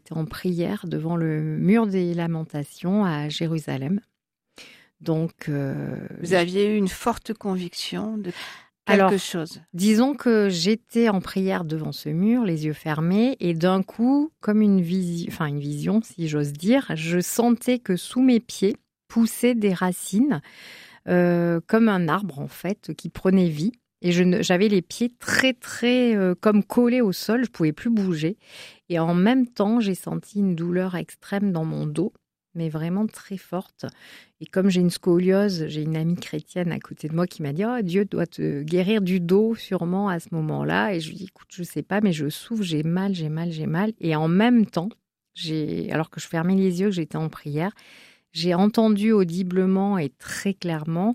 j'étais en prière devant le mur des Lamentations à Jérusalem. Donc, vous aviez eu une forte conviction de alors, quelque chose. Disons que j'étais en prière devant ce mur, les yeux fermés, et d'un coup, comme une vision, si j'ose dire, je sentais que sous mes pieds poussaient des racines, comme un arbre en fait, qui prenait vie. Et j'avais les pieds très, très comme collés au sol, je ne pouvais plus bouger. Et en même temps, j'ai senti une douleur extrême dans mon dos, mais vraiment très forte. Et comme j'ai une scoliose, j'ai une amie chrétienne à côté de moi qui m'a dit « Oh, Dieu doit te guérir du dos sûrement à ce moment-là. » Et je lui dis « Écoute, je ne sais pas, mais je souffre, j'ai mal. » Et en même temps, alors que je fermais les yeux, que j'étais en prière, j'ai entendu audiblement et très clairement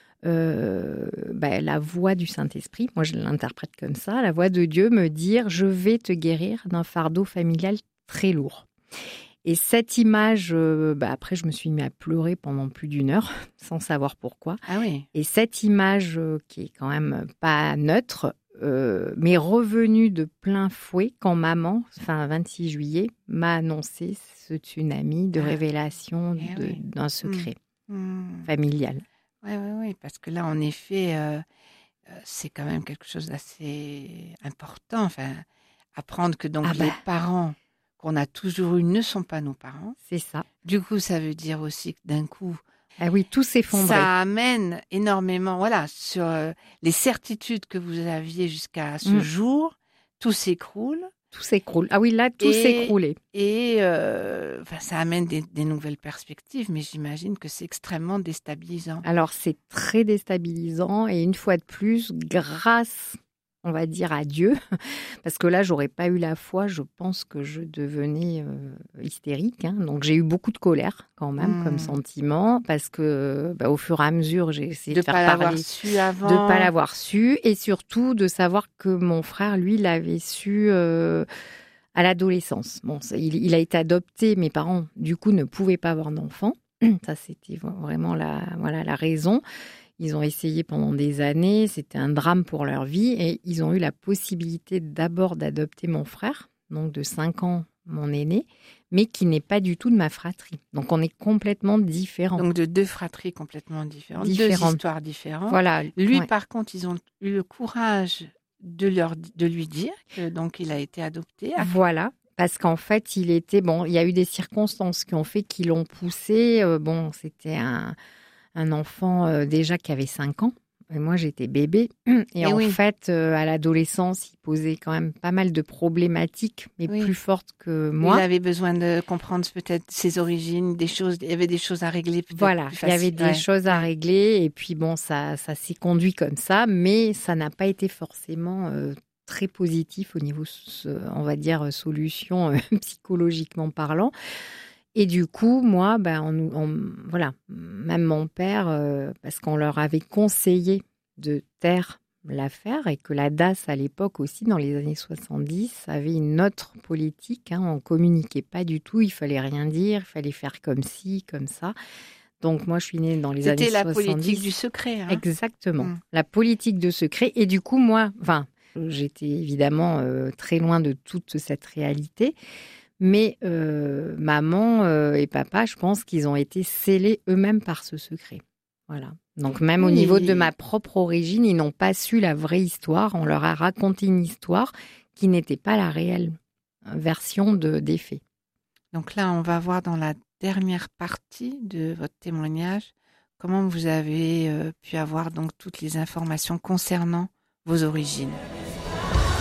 la voix du Saint-Esprit. Moi, je l'interprète comme ça. La voix de Dieu me dire « Je vais te guérir d'un fardeau familial très lourd. » Et cette image, après, je me suis mis à pleurer pendant plus d'1 heure, sans savoir pourquoi. Ah oui. Et cette image, qui est quand même pas neutre, m'est revenue de plein fouet quand maman, 26 juillet, m'a annoncé ce tsunami de révélation d'un secret familial. Oui, parce que là, en effet, c'est quand même quelque chose d'assez important. Enfin, apprendre que donc les parents qu'on a toujours eus ne sont pas nos parents. C'est ça. Du coup, ça veut dire aussi que d'un coup, ah oui, tout s'effondrait. Ça amène énormément, sur les certitudes que vous aviez jusqu'à ce jour, tout s'écroule. Tout s'écroule. Ah oui, là, tout s'écroulait. Et ça amène des nouvelles perspectives, mais j'imagine que c'est extrêmement déstabilisant. Alors, c'est très déstabilisant et une fois de plus, grâce, on va dire, à Dieu, parce que là, j'aurais pas eu la foi, je pense que je devenais hystérique. Donc, j'ai eu beaucoup de colère quand même comme sentiment, parce que au fur et à mesure, j'ai essayé de faire parler, de pas l'avoir su, et surtout de savoir que mon frère, lui, l'avait su à l'adolescence. Bon, il a été adopté, mes parents, du coup, ne pouvaient pas avoir d'enfant. Ça, c'était vraiment la raison. Ils ont essayé pendant des années, c'était un drame pour leur vie, et ils ont eu la possibilité d'abord d'adopter mon frère, donc de 5 ans, mon aîné, mais qui n'est pas du tout de ma fratrie. Donc on est complètement différents. Donc de 2 fratries complètement différentes, 2 histoires différentes. Voilà. Lui, par contre, ils ont eu le courage de lui dire que donc il a été adopté. Voilà. Parce qu'en fait, il y a eu des circonstances qui ont fait qu'ils l'ont poussé. C'était un enfant déjà qui avait 5 ans. Et moi, j'étais bébé. Et en fait, à l'adolescence, il posait quand même pas mal de problématiques, mais plus fortes que moi. Il avait besoin de comprendre peut-être ses origines, il y avait des choses à régler. Voilà, il y avait des choses à régler. Et puis ça s'est conduit comme ça, mais ça n'a pas été forcément très positif au niveau, on va dire, solution psychologiquement parlant. Et du coup, moi, même mon père, parce qu'on leur avait conseillé de taire l'affaire et que la DAS, à l'époque aussi, dans les années 70, avait une autre politique. On ne communiquait pas du tout, il fallait rien dire, il fallait faire comme ci, comme ça. Donc moi, je suis née dans les années 70. C'était la politique du secret. Exactement, la politique de secret. Et du coup, moi, j'étais évidemment très loin de toute cette réalité. Mais maman et papa, je pense qu'ils ont été scellés eux-mêmes par ce secret. Voilà. Donc même au niveau de ma propre origine, ils n'ont pas su la vraie histoire. On leur a raconté une histoire qui n'était pas la réelle version des faits. Donc là, on va voir dans la dernière partie de votre témoignage comment vous avez pu avoir donc toutes les informations concernant vos origines.